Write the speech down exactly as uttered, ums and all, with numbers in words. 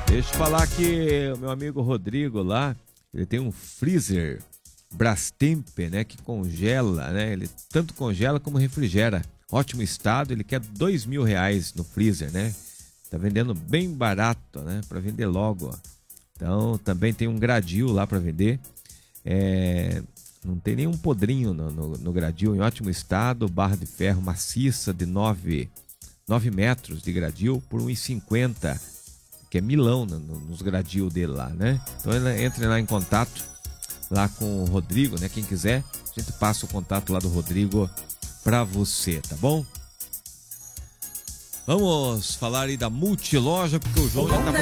Deixa eu falar que o meu amigo Rodrigo lá, ele tem um freezer Brastemp, né, que congela, né, ele tanto congela como refrigera. Ótimo estado, ele quer dois mil reais no freezer, né, tá vendendo bem barato, né, para vender logo, ó. Então também tem um gradil lá para vender, é, não tem nenhum podrinho no, no, no gradil, em ótimo estado, barra de ferro maciça de nove metros de gradil por um e cinquenta, que é milão no, nos gradil dele lá, né? Então entre lá em contato lá com o Rodrigo, né? Quem quiser, a gente passa o contato lá do Rodrigo para você, tá bom? Vamos falar aí da Multiloja, porque o João já tá